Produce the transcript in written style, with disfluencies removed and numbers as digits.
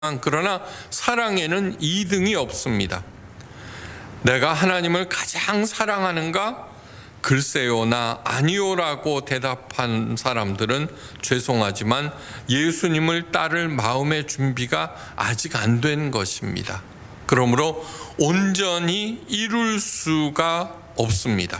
그러나 사랑에는 2등이 없습니다. 내가 하나님을 가장 사랑하는가? 글쎄요, 나 아니요라고 대답한 사람들은 죄송하지만 예수님을 따를 마음의 준비가 아직 안 된 것입니다. 그러므로 온전히 이룰 수가 없습니다.